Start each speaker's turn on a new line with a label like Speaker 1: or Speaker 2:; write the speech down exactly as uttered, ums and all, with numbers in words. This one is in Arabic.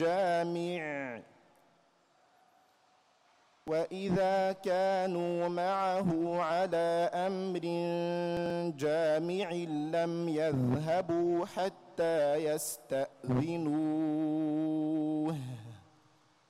Speaker 1: جامع وإذا كانوا معه على أمر جامع لم يذهبوا حتى يستأذنوه